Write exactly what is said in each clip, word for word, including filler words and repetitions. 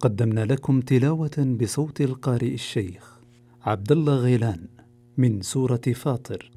قدمنا لكم تلاوة بصوت القارئ الشيخ عبد الله غيلان من سورة فاطر.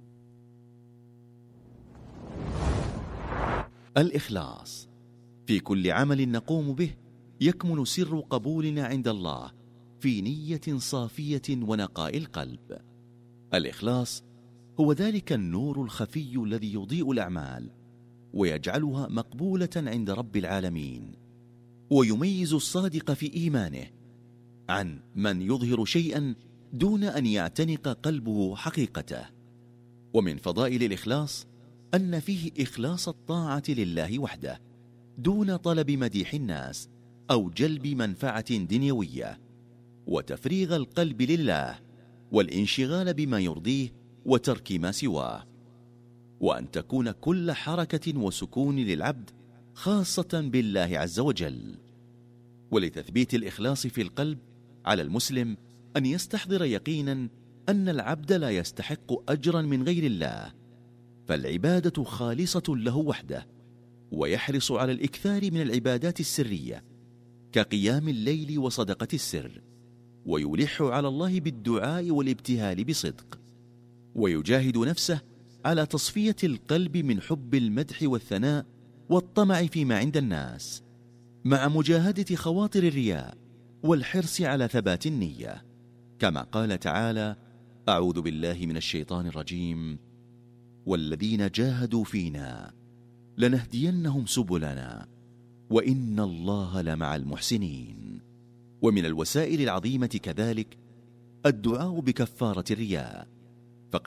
الإخلاص في كل عمل نقوم به يكمن سر قبولنا عند الله في نية صافية ونقاء القلب. الإخلاص هو ذلك النور الخفي الذي يضيء الأعمال ويجعلها مقبولة عند رب العالمين، ويميز الصادق في إيمانه عن من يظهر شيئا دون أن يعتنق قلبه حقيقته. ومن فضائل الإخلاص أن فيه إخلاص الطاعة لله وحده دون طلب مديح الناس أو جلب منفعة دنيوية، وتفريغ القلب لله والانشغال بما يرضيه وترك ما سواه، وأن تكون كل حركة وسكون للعبد خاصة بالله عز وجل. ولتثبيت الإخلاص في القلب على المسلم أن يستحضر يقينا أن العبد لا يستحق أجرا من غير الله، فالعبادة خالصة له وحده، ويحرص على الإكثار من العبادات السرية كقيام الليل وصدقة السر، ويلح على الله بالدعاء والابتهال بصدق، ويجاهد نفسه على تصفية القلب من حب المدح والثناء والطمع فيما عند الناس، مع مجاهدة خواطر الرياء والحرص على ثبات النية، كما قال تعالى: أعوذ بالله من الشيطان الرجيم: والذين جاهدوا فينا لنهدينهم سبلنا وإن الله لمع المحسنين. ومن الوسائل العظيمة كذلك الدعاء بكفارة الرياء،